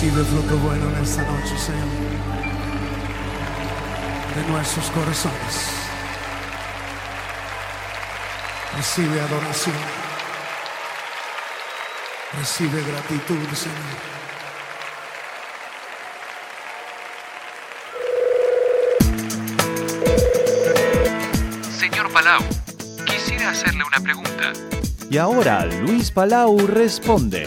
Recibe fruto bueno en esta noche, Señor, de nuestros corazones. Recibe adoración. Recibe gratitud, Señor. Señor Palau, quisiera hacerle una pregunta. Y ahora Luis Palau responde.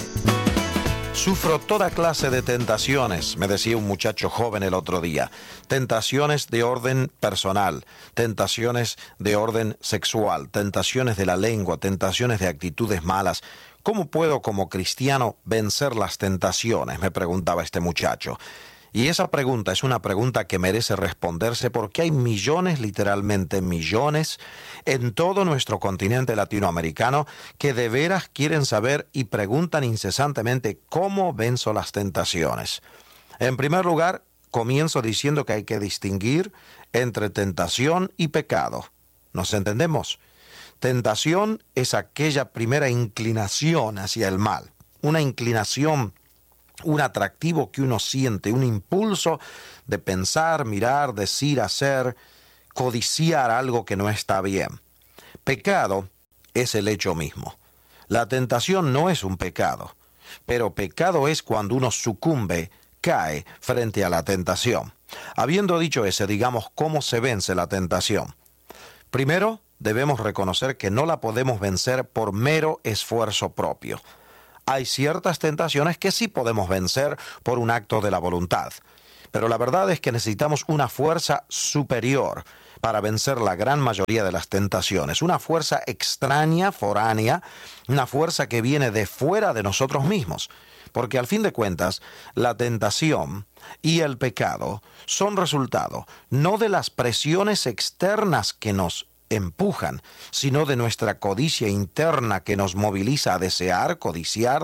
Sufro toda clase de tentaciones, me decía un muchacho joven el otro día. Tentaciones de orden personal, tentaciones de orden sexual, tentaciones de la lengua, tentaciones de actitudes malas. ¿Cómo puedo como cristiano vencer las tentaciones?, me preguntaba este muchacho. Y esa pregunta es una pregunta que merece responderse porque hay millones, literalmente millones, en todo nuestro continente latinoamericano que de veras quieren saber y preguntan incesantemente cómo venzo las tentaciones. En primer lugar, comienzo diciendo que hay que distinguir entre tentación y pecado. ¿Nos entendemos? Tentación es aquella primera inclinación hacia el mal, una inclinación, un atractivo que uno siente, un impulso de pensar, mirar, decir, hacer, codiciar algo que no está bien. Pecado es el hecho mismo. La tentación no es un pecado, pero pecado es cuando uno sucumbe, cae frente a la tentación. Habiendo dicho eso, digamos cómo se vence la tentación. Primero, debemos reconocer que no la podemos vencer por mero esfuerzo propio. Hay ciertas tentaciones que sí podemos vencer por un acto de la voluntad, pero la verdad es que necesitamos una fuerza superior para vencer la gran mayoría de las tentaciones, una fuerza extraña, foránea, una fuerza que viene de fuera de nosotros mismos, porque al fin de cuentas, la tentación y el pecado son resultado no de las presiones externas que nos empujan, sino de nuestra codicia interna que nos moviliza a desear, codiciar,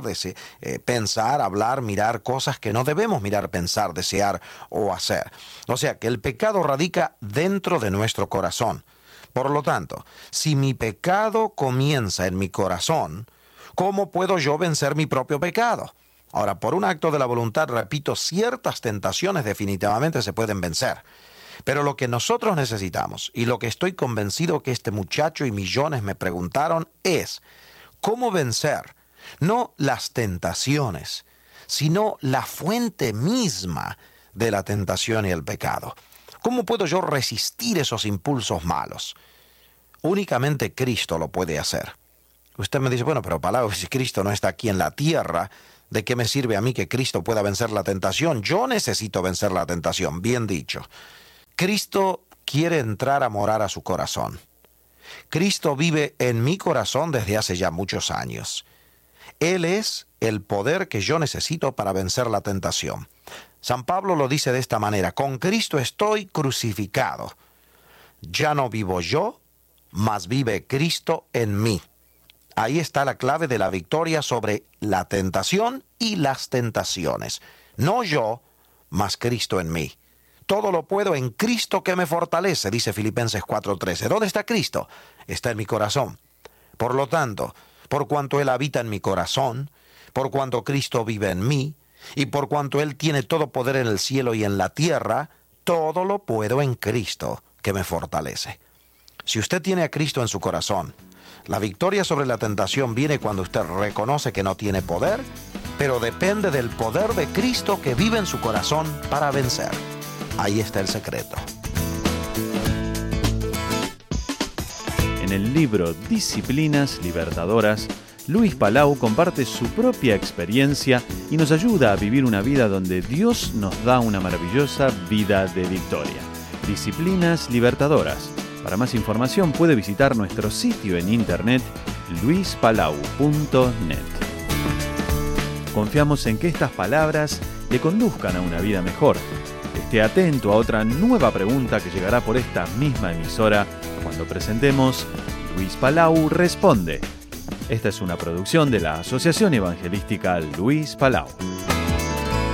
pensar, hablar, mirar cosas que no debemos mirar, pensar, desear o hacer. O sea que el pecado radica dentro de nuestro corazón. Por lo tanto, si mi pecado comienza en mi corazón, ¿cómo puedo yo vencer mi propio pecado? Ahora, por un acto de la voluntad, repito, ciertas tentaciones definitivamente se pueden vencer. Pero lo que nosotros necesitamos, y lo que estoy convencido que este muchacho y millones me preguntaron, es cómo vencer no las tentaciones, sino la fuente misma de la tentación y el pecado. ¿Cómo puedo yo resistir esos impulsos malos? Únicamente Cristo lo puede hacer. Usted me dice, bueno, pero Palau, si Cristo no está aquí en la tierra, ¿de qué me sirve a mí que Cristo pueda vencer la tentación? Yo necesito vencer la tentación, bien dicho. Cristo quiere entrar a morar a su corazón. Cristo vive en mi corazón desde hace ya muchos años. Él es el poder que yo necesito para vencer la tentación. San Pablo lo dice de esta manera: con Cristo estoy crucificado. Ya no vivo yo, mas vive Cristo en mí. Ahí está la clave de la victoria sobre la tentación y las tentaciones. No yo, mas Cristo en mí. Todo lo puedo en Cristo que me fortalece, dice Filipenses 4:13. ¿Dónde está Cristo? Está en mi corazón. Por lo tanto, por cuanto Él habita en mi corazón, por cuanto Cristo vive en mí, y por cuanto Él tiene todo poder en el cielo y en la tierra, todo lo puedo en Cristo que me fortalece. Si usted tiene a Cristo en su corazón, la victoria sobre la tentación viene cuando usted reconoce que no tiene poder, pero depende del poder de Cristo que vive en su corazón para vencer. Ahí está el secreto. En el libro Disciplinas Libertadoras, Luis Palau comparte su propia experiencia y nos ayuda a vivir una vida donde Dios nos da una maravillosa vida de victoria. Disciplinas Libertadoras. Para más información puede visitar nuestro sitio en internet luispalau.net. Confiamos en que estas palabras le conduzcan a una vida mejor. Esté atento a otra nueva pregunta que llegará por esta misma emisora cuando presentemos Luis Palau Responde. Esta es una producción de la Asociación Evangelística Luis Palau.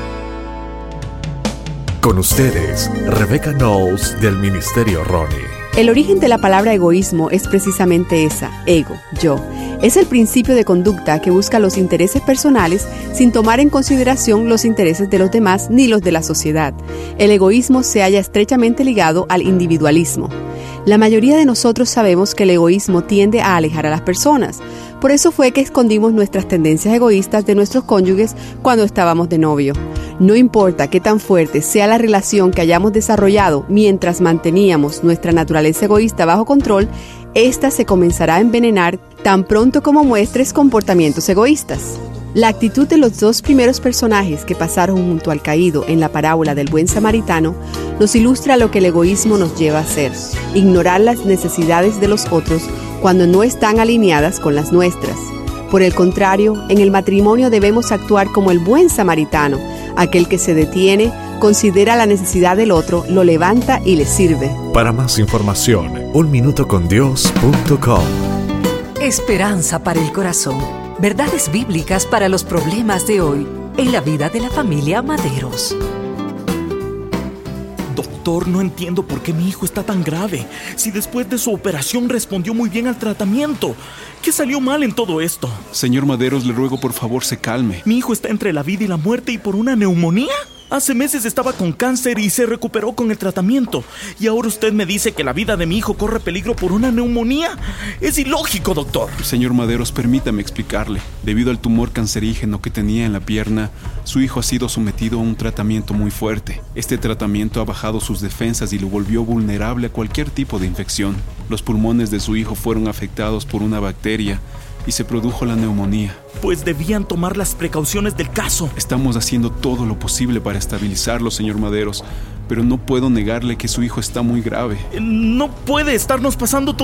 Con ustedes, Rebecca Knowles del Ministerio Ronnie. El origen de la palabra egoísmo es precisamente esa, ego, yo. Es el principio de conducta que busca los intereses personales sin tomar en consideración los intereses de los demás ni los de la sociedad. El egoísmo se halla estrechamente ligado al individualismo. La mayoría de nosotros sabemos que el egoísmo tiende a alejar a las personas. Por eso fue que escondimos nuestras tendencias egoístas de nuestros cónyuges cuando estábamos de novio. No importa qué tan fuerte sea la relación que hayamos desarrollado mientras manteníamos nuestra naturaleza egoísta bajo control, esta se comenzará a envenenar tan pronto como muestres comportamientos egoístas. La actitud de los dos primeros personajes que pasaron junto al caído en la parábola del buen samaritano nos ilustra lo que el egoísmo nos lleva a hacer: ignorar las necesidades de los otros cuando no están alineadas con las nuestras. Por el contrario, en el matrimonio debemos actuar como el buen samaritano, aquel que se detiene, considera la necesidad del otro, lo levanta y le sirve. Para más información, unminutocondios.com. Esperanza para el corazón. Verdades bíblicas para los problemas de hoy en la vida de la familia Maderos. Doctor, no entiendo por qué mi hijo está tan grave. Si después de su operación respondió muy bien al tratamiento, ¿qué salió mal en todo esto? Señor Maderos, le ruego por favor se calme. Mi hijo está entre la vida y la muerte y por una neumonía. Hace meses estaba con cáncer y se recuperó con el tratamiento. Y ahora usted me dice que la vida de mi hijo corre peligro por una neumonía. Es ilógico, doctor. Señor Maderos, permítame explicarle. Debido al tumor cancerígeno que tenía en la pierna, su hijo ha sido sometido a un tratamiento muy fuerte. Este tratamiento ha bajado sus defensas y lo volvió vulnerable a cualquier tipo de infección. Los pulmones de su hijo fueron afectados por una bacteria y se produjo la neumonía. Pues debían tomar las precauciones del caso. Estamos haciendo todo lo posible para estabilizarlo, señor Maderos, pero no puedo negarle que su hijo está muy grave. No puede estarnos pasando todo